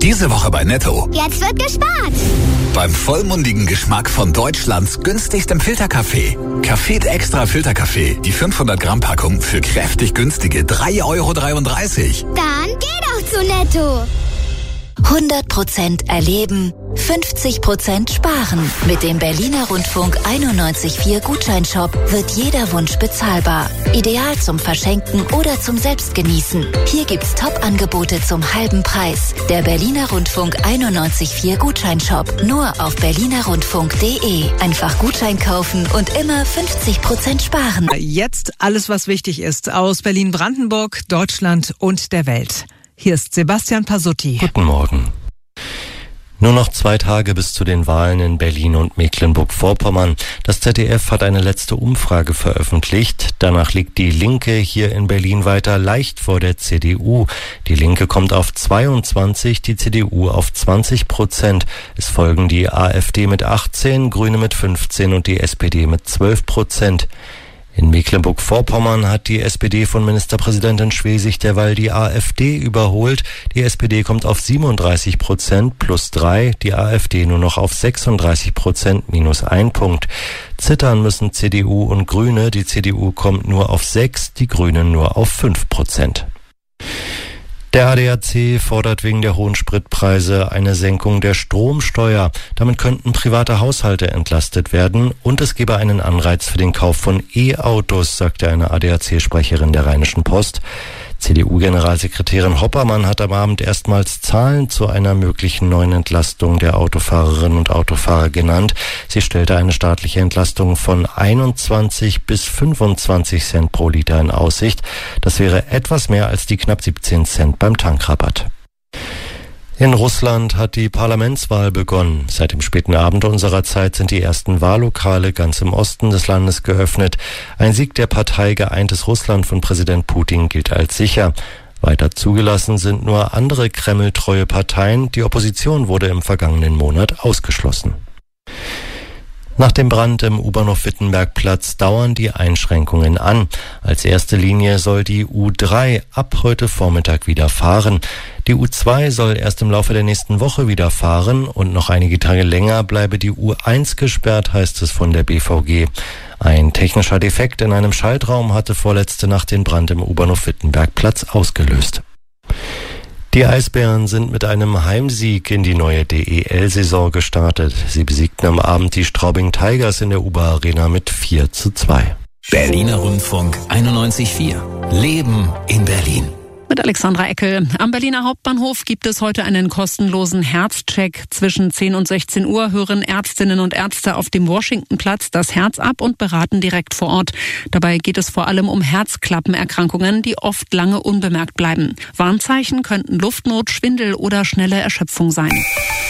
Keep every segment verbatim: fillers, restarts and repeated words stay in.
Diese Woche bei Netto. Jetzt wird gespart. Beim vollmundigen Geschmack von Deutschlands günstigstem Filterkaffee. Café Extra Filterkaffee. Die fünfhundert Gramm Packung für kräftig günstige drei Euro dreiunddreißig. Dann geh doch zu Netto. hundert Prozent erleben, fünfzig Prozent sparen. Mit dem Berliner Rundfunk einundneunzig Komma vier Gutscheinshop wird jeder Wunsch bezahlbar. Ideal zum Verschenken oder zum Selbstgenießen. Hier gibt's Top-Angebote zum halben Preis. Der Berliner Rundfunk einundneunzig Komma vier Gutscheinshop. Nur auf berliner rundfunk punkt de. Einfach Gutschein kaufen und immer fünfzig Prozent sparen. Jetzt alles, was wichtig ist aus Berlin-Brandenburg, Deutschland und der Welt. Hier ist Sebastian Pasutti. Guten Morgen. Nur noch zwei Tage bis zu den Wahlen in Berlin und Mecklenburg-Vorpommern. Das Z D F hat eine letzte Umfrage veröffentlicht. Danach liegt die Linke hier in Berlin weiter leicht vor der C D U. Die Linke kommt auf zweiundzwanzig, die C D U auf zwanzig Prozent. Es folgen die AfD mit achtzehn, Grüne mit fünfzehn und die S P D mit zwölf Prozent. In Mecklenburg-Vorpommern hat die S P D von Ministerpräsidentin Schwesig derweil die AfD überholt. Die S P D kommt auf siebenunddreißig Prozent plus drei, die AfD nur noch auf sechsunddreißig Prozent minus ein Punkt. Zittern müssen C D U und Grüne. Die C D U kommt nur auf sechs, die Grünen nur auf fünf Prozent. Der A D A C fordert wegen der hohen Spritpreise eine Senkung der Stromsteuer. Damit könnten private Haushalte entlastet werden und es gebe einen Anreiz für den Kauf von E-Autos, sagte eine A D A C-Sprecherin der Rheinischen Post. C D U-Generalsekretärin Hoppermann hat am Abend erstmals Zahlen zu einer möglichen neuen Entlastung der Autofahrerinnen und Autofahrer genannt. Sie stellte eine staatliche Entlastung von einundzwanzig bis fünfundzwanzig Cent pro Liter in Aussicht. Das wäre etwas mehr als die knapp siebzehn Cent beim Tankrabatt. In Russland hat die Parlamentswahl begonnen. Seit dem späten Abend unserer Zeit sind die ersten Wahllokale ganz im Osten des Landes geöffnet. Ein Sieg der Partei Geeintes Russland von Präsident Putin gilt als sicher. Weiter zugelassen sind nur andere kremltreue Parteien. Die Opposition wurde im vergangenen Monat ausgeschlossen. Nach dem Brand im U-Bahnhof-Wittenbergplatz dauern die Einschränkungen an. Als erste Linie soll die U drei ab heute Vormittag wieder fahren. Die U zwei soll erst im Laufe der nächsten Woche wieder fahren und noch einige Tage länger bleibe die U eins gesperrt, heißt es von der B V G. Ein technischer Defekt in einem Schaltraum hatte vorletzte Nacht den Brand im U-Bahnhof-Wittenbergplatz ausgelöst. Die Eisbären sind mit einem Heimsieg in die neue D E L-Saison gestartet. Sie besiegten am Abend die Straubing Tigers in der Uber-Arena mit vier zu zwei. Berliner Rundfunk einundneunzig Komma vier. Leben in Berlin. Mit Alexandra Eckel. Am Berliner Hauptbahnhof gibt es heute einen kostenlosen Herzcheck. Zwischen zehn und sechzehn Uhr hören Ärztinnen und Ärzte auf dem Washingtonplatz das Herz ab und beraten direkt vor Ort. Dabei geht es vor allem um Herzklappenerkrankungen, die oft lange unbemerkt bleiben. Warnzeichen könnten Luftnot, Schwindel oder schnelle Erschöpfung sein.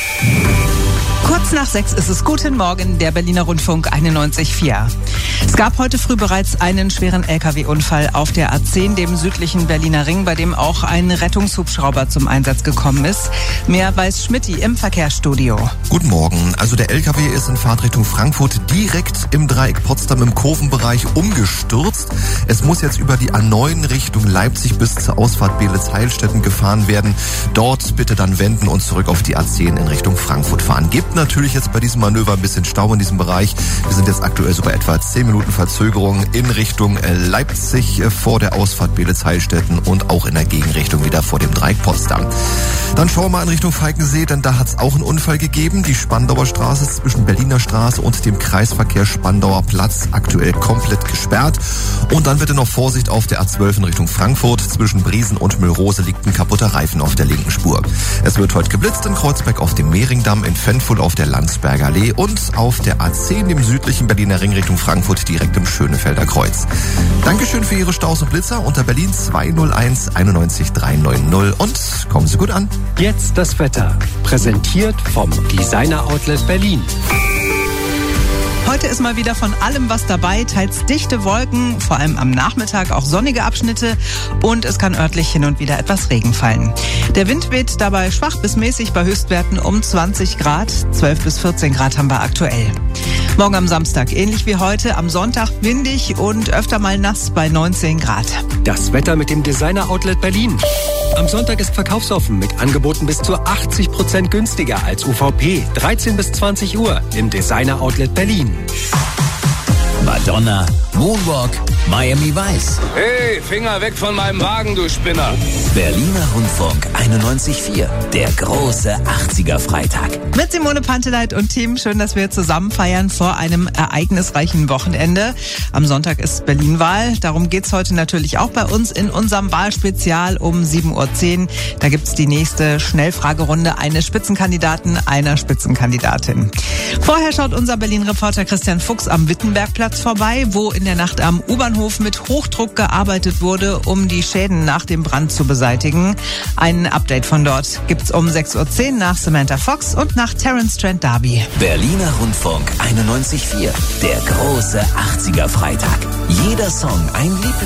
Kurz nach sechs ist es. Guten Morgen, der Berliner Rundfunk einundneunzig Komma vier. Es gab heute früh bereits einen schweren L K W-Unfall auf der A zehn, dem südlichen Berliner Ring, bei dem auch ein Rettungshubschrauber zum Einsatz gekommen ist. Mehr weiß Schmidti im Verkehrsstudio. Guten Morgen. Also der L K W ist in Fahrtrichtung Frankfurt direkt im Dreieck Potsdam im Kurvenbereich umgestürzt. Es muss jetzt über die A neun Richtung Leipzig bis zur Ausfahrt Beelitz-Heilstätten gefahren werden. Dort bitte dann wenden und zurück auf die A zehn in Richtung Frankfurt fahren. Gibt natürlich jetzt bei diesem Manöver ein bisschen Stau in diesem Bereich. Wir sind jetzt aktuell so bei etwa zehn Minuten Verzögerung in Richtung Leipzig vor der Ausfahrt Beelitz-Heilstätten und auch in der Gegenrichtung wieder vor dem Dreieck Potsdam. Dann schauen wir mal in Richtung Falkensee, denn da hat es auch einen Unfall gegeben. Die Spandauer Straße ist zwischen Berliner Straße und dem Kreisverkehr Spandauer Platz aktuell komplett gesperrt. Und dann bitte noch Vorsicht auf der A zwölf in Richtung Frankfurt. Zwischen Briesen und Müllrose liegt ein kaputter Reifen auf der linken Spur. Es wird heute geblitzt in Kreuzberg auf dem Mehringdamm, in Fenfuhl auf der Landsberger Allee und auf der A zehn im südlichen Berliner Ring Richtung Frankfurt direkt im Schönefelder Kreuz. Dankeschön für Ihre Staus und Blitzer unter Berlin zwei null eins einundneunzig drei neun null und kommen Sie gut an. Jetzt das Wetter, präsentiert vom Designer Outlet Berlin. Heute ist mal wieder von allem was dabei, teils dichte Wolken, vor allem am Nachmittag auch sonnige Abschnitte und es kann örtlich hin und wieder etwas Regen fallen. Der Wind weht dabei schwach bis mäßig bei Höchstwerten um zwanzig Grad, zwölf bis vierzehn Grad haben wir aktuell. Morgen am Samstag, ähnlich wie heute, am Sonntag windig und öfter mal nass bei neunzehn Grad. Das Wetter mit dem Designer Outlet Berlin. Am Sonntag ist verkaufsoffen mit Angeboten bis zu achtzig Prozent günstiger als U V P. dreizehn bis zwanzig Uhr im Designer Outlet Berlin. Madonna, Moonwalk, Miami Vice. Hey, Finger weg von meinem Wagen, du Spinner. Berliner Rundfunk einundneunzig Komma vier, der große achtziger-Freitag. Mit Simone Panteleit und Team, schön, dass wir zusammen feiern vor einem ereignisreichen Wochenende. Am Sonntag ist Berlin-Wahl, darum geht's heute natürlich auch bei uns in unserem Wahlspezial um sieben Uhr zehn. Da gibt's die nächste Schnellfragerunde eines Spitzenkandidaten, einer Spitzenkandidatin. Vorher schaut unser Berlin-Reporter Christian Fuchs am Wittenbergplatz vorbei, wo in der Nacht am U-Bahnhof mit Hochdruck gearbeitet wurde, um die Schäden nach dem Brand zu beseitigen. Ein Update von dort gibt's um sechs Uhr zehn nach Samantha Fox und nach Terence Trent D'Arby. Berliner Rundfunk einundneunzig Komma vier, der große achtziger-Freitag. Jeder Song ein Liebling.